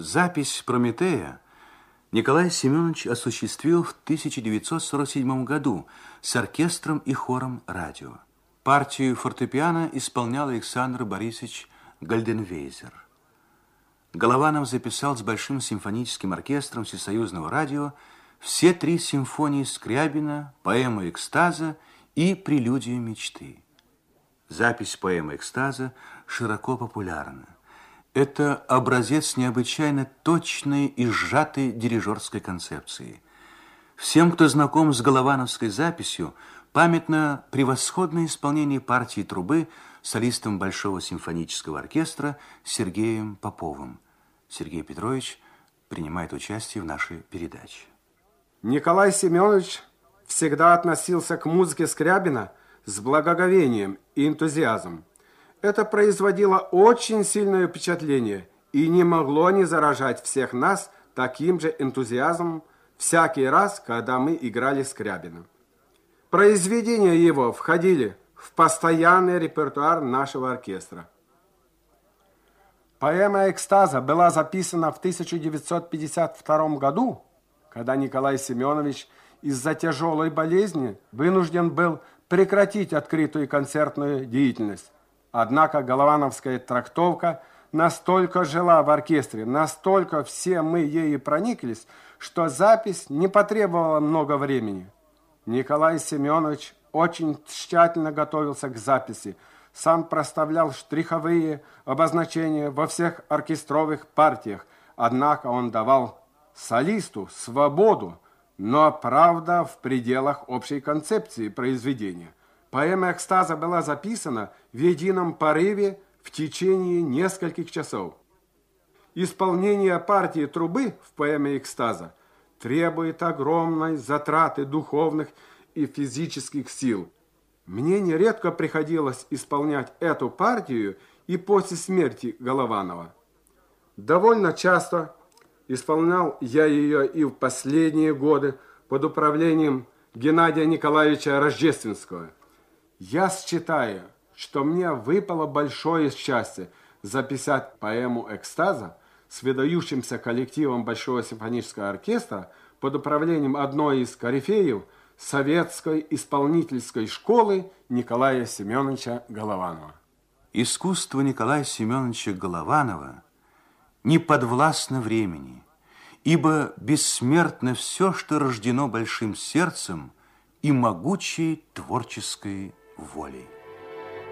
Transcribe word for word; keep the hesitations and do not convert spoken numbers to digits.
Запись «Прометея» Николай Семенович осуществил в тысяча девятьсот сорок седьмом году с оркестром и хором радио. Партию фортепиано исполнял Александр Борисович Гальденвейзер. Голованов записал с Большим симфоническим оркестром Всесоюзного радио все три симфонии Скрябина, поэму «Экстаза» и прелюдию мечты. Запись поэмы «Экстаза» широко популярна. Это образец необычайно точной и сжатой дирижерской концепции. Всем, кто знаком с головановской записью, памятно превосходное исполнение партии трубы солистом Большого симфонического оркестра Сергеем Поповым. Сергей Петрович принимает участие в нашей передаче. Николай Семенович всегда относился к музыке Скрябина с благоговением и энтузиазмом. Это производило очень сильное впечатление и не могло не заражать всех нас таким же энтузиазмом всякий раз, когда мы играли Скрябина. Произведения его входили в постоянный репертуар нашего оркестра. Поэма «Экстаза» была записана в тысяча девятьсот пятьдесят втором году, когда Николай Семенович из-за тяжелой болезни вынужден был прекратить открытую концертную деятельность. Однако головановская трактовка настолько жила в оркестре, настолько все мы ею прониклись, что запись не потребовала много времени. Николай Семенович очень тщательно готовился к записи, сам проставлял штриховые обозначения во всех оркестровых партиях, однако он давал солисту свободу, но, правда, в пределах общей концепции произведения. Поэма «Экстаза» была записана в едином порыве в течение нескольких часов. Исполнение партии трубы в поэме «Экстаза» требует огромной затраты духовных и физических сил. Мне нередко приходилось исполнять эту партию и после смерти Голованова. Довольно часто исполнял я ее и в последние годы под управлением Геннадия Николаевича Рождественского. Я считаю, что мне выпало большое счастье записать поэму «Экстаза» с выдающимся коллективом Большого симфонического оркестра под управлением одной из корифеев советской исполнительской школы Николая Семеновича Голованова. Искусство Николая Семеновича Голованова не подвластно времени, ибо бессмертно все, что рождено большим сердцем и могучей творческой волей.